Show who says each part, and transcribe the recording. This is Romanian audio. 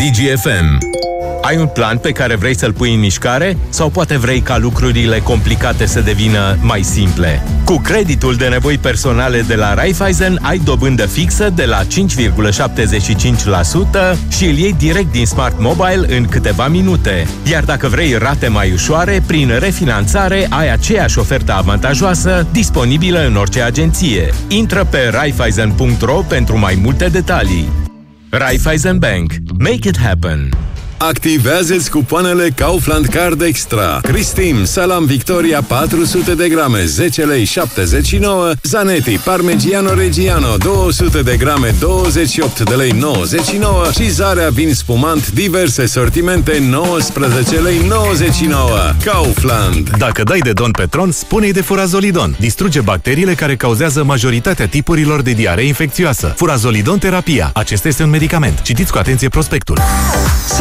Speaker 1: DGFM. Ai un plan pe care vrei să-l pui în mișcare? Sau poate vrei ca lucrurile complicate să devină mai simple? Cu creditul de nevoi personale de la Raiffeisen ai dobândă fixă de la 5,75% și îl iei direct din Smart Mobile în câteva minute. Iar dacă vrei rate mai ușoare, prin refinanțare ai aceeași ofertă avantajoasă disponibilă în orice agenție. Intră pe raiffeisen.ro pentru mai multe detalii. Raiffeisen Bank. Make it happen!
Speaker 2: Activează-ți cupoanele Kaufland Card Extra. Cristim, salam Victoria 400 de grame, 10 lei 79. Zanetti, Parmigiano Reggiano 200 de grame, 28 de lei 99. Și Zarea vin spumant, diverse sortimente, 19 lei 99. Kaufland.
Speaker 3: Dacă dai de Don Petron, spune-i de Furazolidon. Distruge bacteriile care cauzează majoritatea tipurilor de diaree infecțioasă. Furazolidon terapia. Acesta este un medicament. Citiți cu atenție prospectul.